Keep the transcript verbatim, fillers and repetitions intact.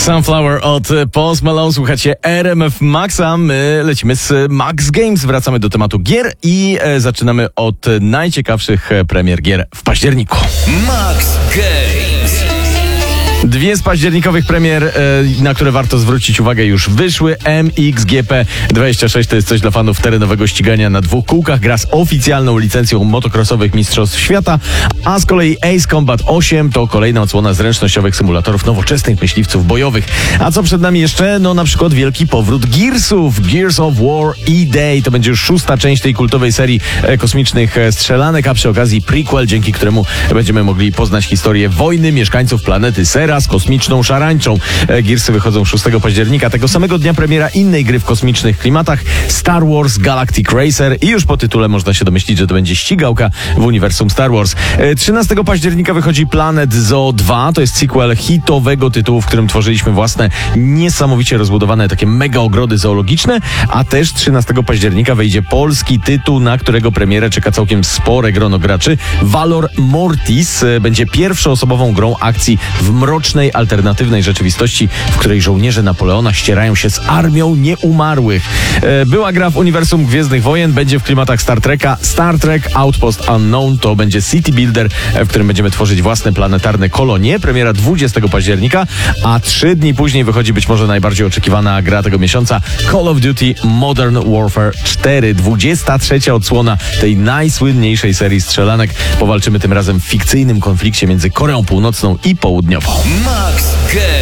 Sunflower od Post Malone. Słuchacie R M F Maxa. My lecimy z Max Games. Wracamy do tematu gier i e, zaczynamy od najciekawszych premier gier w październiku. Max Games. Dwie z październikowych premier, e, na które warto zwrócić uwagę, już wyszły. M X G P dwadzieścia sześć to jest coś dla fanów terenowego ścigania na dwóch kółkach. Gra z oficjalną licencją motocrossowych mistrzostw świata. A z kolei Ace Combat osiem to kolejna odsłona zręcznościowych symulatorów nowoczesnych myśliwców bojowych. A co przed nami jeszcze? No na przykład wielki powrót Gearsów. Gears of War E-Day to będzie już szósta część tej kultowej serii e, kosmicznych e, strzelanek, a przy okazji prequel, dzięki któremu będziemy mogli poznać historię wojny mieszkańców planety Sera z kosmiczną szarańczą. E, Gearsy wychodzą szóstego października. Tego samego dnia premiera innej gry w kosmicznych klimatach, Star Wars Galactic Racer, i już po tytule można się domyślić, że to będzie ścigałka w uniwersum Star Wars. E, trzynastego października wychodzi Planet Zoo dwa. To jest sequel hitowego tytułu, w którym tworzyliśmy własne, niesamowicie rozbudowane takie mega ogrody zoologiczne, a też trzynastego października wejdzie polski tytuł, na którego premierę czeka całkiem spore grono graczy. Valor Mortis e, będzie pierwszoosobową grą akcji w mrocznej, alternatywnej rzeczywistości, w której żołnierze Napoleona ścierają się z armią nieumarłych. E, była gra w uniwersum Gwiezdnych Wojen, będzie w klimatach Star Treka. Star Trek Outpost Unknown to będzie city builder, w którym będziemy tworzyć własne planetarne kolonie. Premiera dwudziestego października, a trzy dni później wychodzi być może najbardziej oczekiwana gra tego miesiąca, Call of Duty Modern Warfare cztery. dwudziesta trzecia odsłona tej najsłynniejszej serii strzelanek. Powalczymy tym razem w fikcyjnym konflikcie między Koreą Północną i Południową. Max Games.